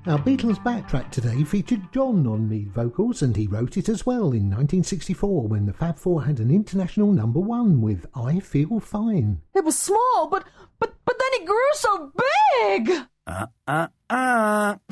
Our Beatles backtrack today featured John on lead vocals, and he wrote it as well in 1964 when the Fab Four had an international #1 with I Feel Fine. It was small, but then it grew so big!